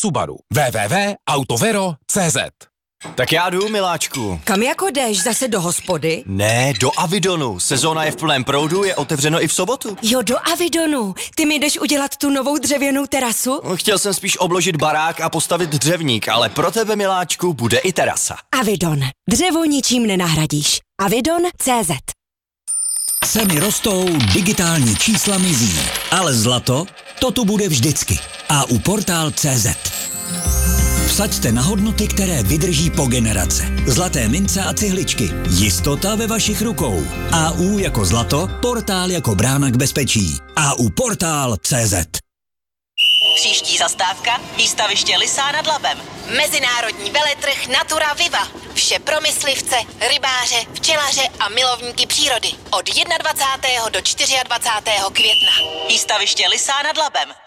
Subaru. www.autovero.cz. Tak já jdu, miláčku. Kam jako jdeš? Zase do hospody? Ne, do Avidonu. Sezóna je v plném proudu, je otevřeno i v sobotu. Jo, do Avidonu. Ty mi jdeš udělat tu novou dřevěnou terasu? Chtěl jsem spíš obložit barák a postavit dřevník, ale pro tebe, miláčku, bude i terasa. Avidon. Dřevo ničím nenahradíš. Avidon.cz. Ceny rostou, digitální čísla mizí, ale zlato, to tu bude vždycky. A u Portál.cz. Vsaďte na hodnoty, které vydrží po generace. Zlaté mince a cihličky. Jistota ve vašich rukou. AU jako zlato, Portál jako brána k bezpečí. AU Portál.cz. Příští zastávka, výstaviště Lysá nad Labem. Mezinárodní veletrh Natura Viva. Vše pro myslivce, rybáře, včelaře a milovníky přírody. Od 21. do 24. května. Výstaviště Lysá nad Labem.